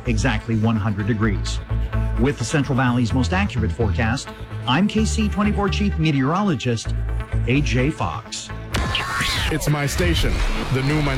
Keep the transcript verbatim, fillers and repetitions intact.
tomorrow exactly one hundred degrees. With the Central Valley's most accurate forecast, I'm K C twenty-four Chief Meteorologist A J Fox. It's my station, the new